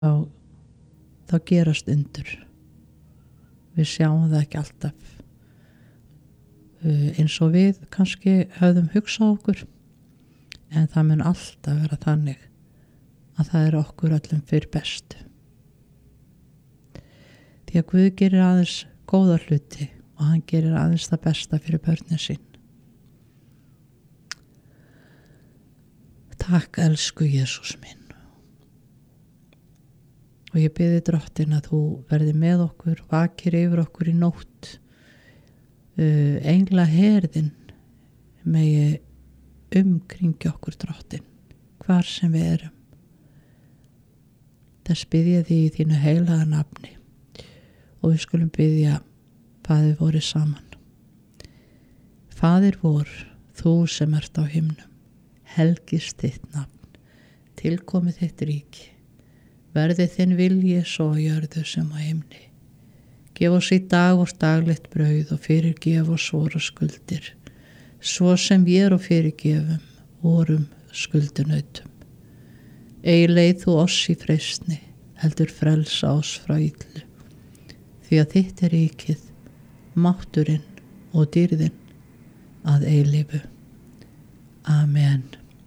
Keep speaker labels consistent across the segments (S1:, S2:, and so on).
S1: þá gerast undur. Við sjáum það ekki alltaf eins og við kannski höfðum hugsað okkur, en það mun alltaf vera þannig að það er okkur öllum fyrir bestu. Því að Guð gerir aðeins góða hluti og hann gerir aðeins það besta fyrir börnin sín. Takk, elsku Jesús minn. Og ég biði Drottin að þú verði með okkur, vakir yfir okkur í nótt. Engla herðin megi umkringi okkur, Drottin, hvar sem við erum. Þess biðja því í þínu heilaga nafni og við skulum biðja Faðir vorið saman. Faðir vor, þú sem ert á himnum, helgist þitt nafn, tilkomi þitt ríki, verði þinn vilji svo á jörðu sem á himni. Gef oss í dag vort daglegt brauð og fyrirgef oss vora skuldir, svo sem við og fyrirgefum vorum skuldunautum. Ei leið þú oss í freistni, heldur frelsa oss frá illu. Því að þitt er ríkið, mátturinn og dýrðin að eilífu. Amen.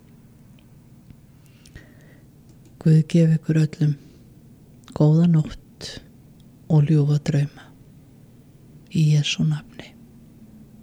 S1: Guð gefi ykkur öllum góða nótt og ljúfa drauma. Í Jesú nafni.